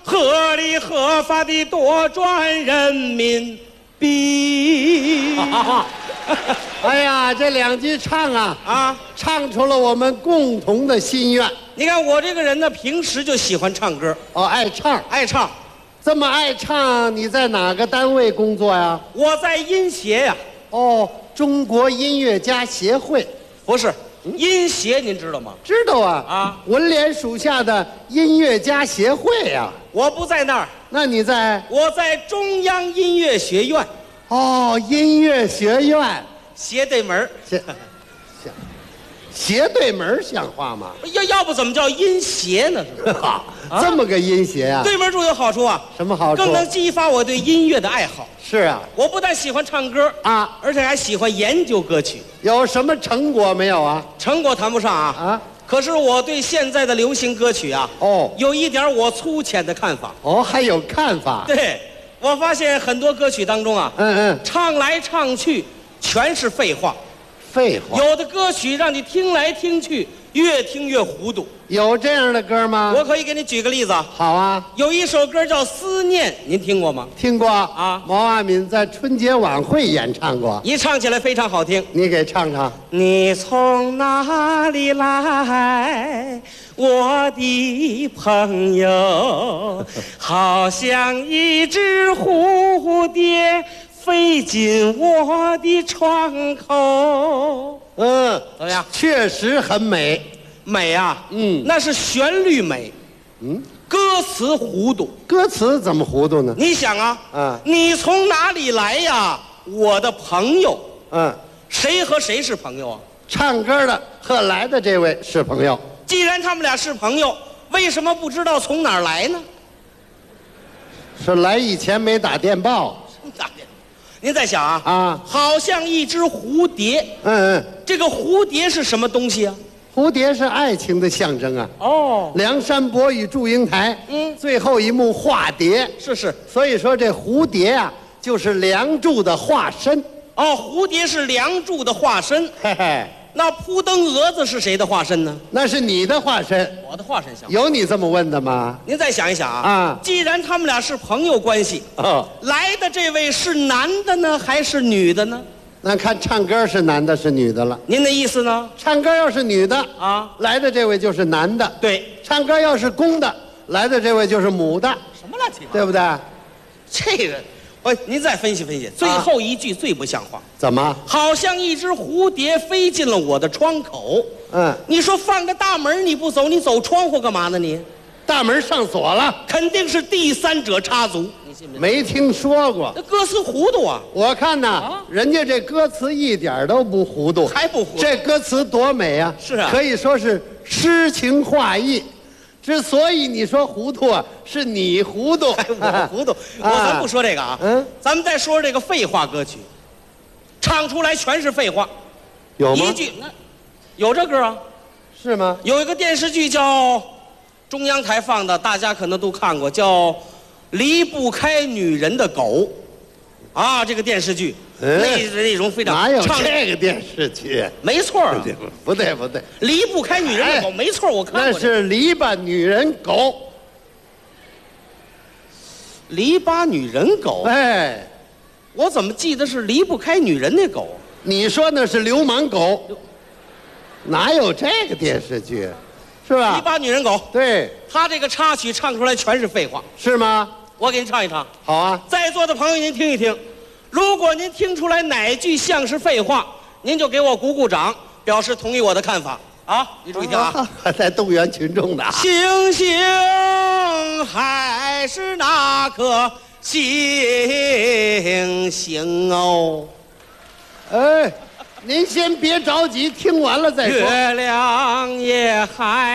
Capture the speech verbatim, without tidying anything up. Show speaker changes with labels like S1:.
S1: 合理合法的多赚人民币。
S2: 哎呀，这两句唱啊
S1: 啊，
S2: 唱出了我们共同的心愿。
S1: 你看我这个人呢，平时就喜欢唱歌，
S2: 哦，爱唱，
S1: 爱唱。
S2: 这么爱唱，你在哪个单位工作呀？
S1: 我在音协呀。
S2: 哦，中国音乐家协会。
S1: 不是，音协您知道吗？
S2: 知道啊。
S1: 啊，
S2: 文联属下的音乐家协会呀。
S1: 我不在那儿，
S2: 那你在？
S1: 我在中央音乐学院。
S2: 哦，音乐学院
S1: 斜对门
S2: 斜斜斜对门像话吗？
S1: 要要不怎么叫音协呢？是吧？
S2: 好，这么个音协啊。
S1: 对门住有好处啊。
S2: 什么好处？
S1: 更能激发我对音乐的爱好。
S2: 是啊，
S1: 我不但喜欢唱歌
S2: 啊，
S1: 而且还喜欢研究歌曲。
S2: 有什么成果没有啊？
S1: 成果谈不上啊
S2: 啊，
S1: 可是我对现在的流行歌曲啊，
S2: 哦，
S1: 有一点我粗浅的看法。
S2: 哦，还有看法？
S1: 对，我发现很多歌曲当中啊，
S2: 嗯嗯，
S1: 唱来唱去全是废话。
S2: 废话。
S1: 有的歌曲让你听来听去，越听越糊涂。
S2: 有这样的歌吗？
S1: 我可以给你举个例子。
S2: 好啊，
S1: 有一首歌叫《思念》，您听过吗？
S2: 听过
S1: 啊。
S2: 毛阿敏在春节晚会演唱过，
S1: 一唱起来非常好听。
S2: 你给唱唱。
S1: 你从哪里来，我的朋友？好像一只蝴蝶飞进我的窗口。
S2: 嗯，
S1: 怎么样？
S2: 确实很美。
S1: 美啊，
S2: 嗯，
S1: 那是旋律美，
S2: 嗯，
S1: 歌词糊涂。
S2: 歌词怎么糊涂呢？
S1: 你想啊，
S2: 嗯，
S1: 你从哪里来呀，我的朋友？
S2: 嗯，
S1: 谁和谁是朋友啊？
S2: 唱歌的和来的这位是朋友。
S1: 既然他们俩是朋友，为什么不知道从哪儿来呢？
S2: 是来以前没打电报。
S1: 您再想啊，
S2: 啊，
S1: 好像一只蝴蝶。
S2: 嗯嗯，
S1: 这个蝴蝶是什么东西啊？
S2: 蝴蝶是爱情的象征啊。
S1: 哦，
S2: 梁山伯与祝英台，
S1: 嗯，
S2: 最后一幕化蝶，
S1: 是是。
S2: 所以说这蝴蝶啊，就是梁祝的化身。
S1: 哦，蝴蝶是梁祝的化身。
S2: 嘿嘿，
S1: 那扑灯蛾子是谁的化身呢？
S2: 那是你的化身。
S1: 我的化身像。
S2: 有你这么问的吗？
S1: 您再想一想啊，
S2: 啊，
S1: 既然他们俩是朋友关系，
S2: 哦，
S1: 来的这位是男的呢，还是女的呢？
S2: 那看唱歌是男的是女的了。
S1: 您的意思呢？
S2: 唱歌要是女的
S1: 啊，
S2: 来的这位就是男的。
S1: 对，
S2: 唱歌要是公的，来的这位就是母的。
S1: 什么乱七八糟？
S2: 对不对？
S1: 这个，我您再分析分析，最后一句最不像话。
S2: 怎么？
S1: 好像一只蝴蝶飞进了我的窗口。
S2: 嗯，
S1: 你说放个大门你不走，你走窗户干嘛呢？你
S2: 大门上锁了，
S1: 肯定是第三者插足，你信不信？
S2: 没听说过。
S1: 那歌词糊涂啊！
S2: 我看呐，
S1: 啊
S2: 人家这歌词一点都不糊涂，
S1: 还不糊涂？
S2: 这歌词多美啊！
S1: 是啊
S2: 可以说是诗情画意。之所以你说糊涂啊，是你糊涂，
S1: 我糊涂。我咱不说这个啊，
S2: 嗯，
S1: 咱们再说说这个废话歌曲，唱出来全是废话，
S2: 有吗
S1: 一？句那有这歌啊？
S2: 是吗？
S1: 有一个电视剧叫中央台放的，大家可能都看过，叫《离不开女人的狗》啊，这个电视剧
S2: 嗯
S1: 内内容非常
S2: 哪有
S1: 唱
S2: 这个电视剧？
S1: 没错儿啊，
S2: 不对不对，
S1: 离不开女人的狗，
S2: 哎
S1: 没错儿，我看
S2: 那
S1: 过这个。
S2: 是篱笆女人狗。
S1: 篱笆女人狗，
S2: 哎，
S1: 我怎么记得是离不开女人那狗？
S2: 你说那是流氓狗，哪有这个电视剧？是
S1: 篱
S2: 吧？
S1: 笆女人狗，
S2: 对，
S1: 他这个插曲唱出来全是废话，
S2: 是吗？
S1: 我给您唱一唱。
S2: 好啊，
S1: 在座的朋友您听一听，如果您听出来哪句像是废话，您就给我鼓鼓掌，表示同意我的看法啊！你注意听啊！
S2: 还在动员群众呢。
S1: 星星还是那颗星星哦，
S2: 哎，您先别着急，听完了再说。
S1: 月亮也还